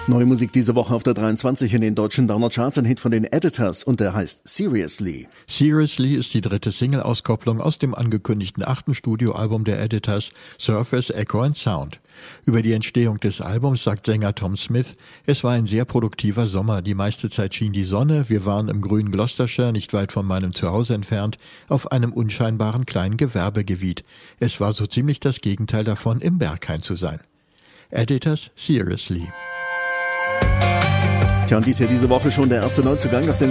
Neue Musik diese Woche auf der 23 in den deutschen Downer Charts, ein Hit von den Editors und der heißt Seriously. Seriously ist die dritte Single-Auskopplung aus dem angekündigten 8. Studioalbum der Editors, Surface, Echo and Sound. Über die Entstehung des Albums sagt Sänger Tom Smith: Es war ein sehr produktiver Sommer, die meiste Zeit schien die Sonne, wir waren im grünen Gloucestershire, nicht weit von meinem Zuhause entfernt, auf einem unscheinbaren kleinen Gewerbegebiet. Es war so ziemlich das Gegenteil davon, im Berghain zu sein. Editors, Seriously. Tja, und dies ja diese Woche schon der erste Neuzugang aus den